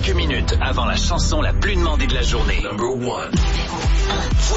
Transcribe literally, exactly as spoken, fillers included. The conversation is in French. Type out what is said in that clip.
quelques minutes avant la chanson la plus demandée de la journée. Number one.